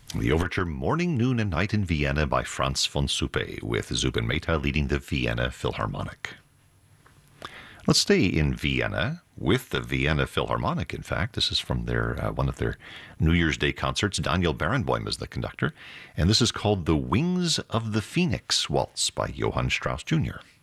The overture Morning, Noon, and Night in Vienna by Franz von Suppe, with Zubin Mehta leading the Vienna Philharmonic. Let's stay in Vienna with the Vienna Philharmonic, in fact. This is from their one of their New Year's Day concerts. Daniel Barenboim is the conductor, and this is called The Wings of the Phoenix Waltz by Johann Strauss Jr.